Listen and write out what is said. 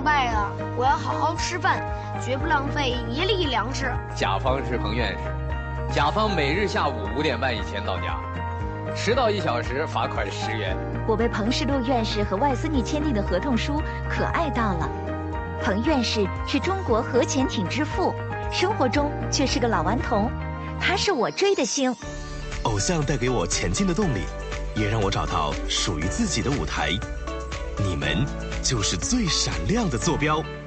白了，我要好好吃饭，绝不浪费一粒粮食。 甲方是彭院士，甲方每日下午5点半以前到家，迟到1小时罚款10元。 我被彭世禄院士和外孙女签订的合同书可爱到了。彭院士是中国核潜艇之父，生活中却是个老顽童，他是我追的星。 偶像带给我前进的动力，也让我找到属于自己的舞台。你们就是最闪亮的坐标。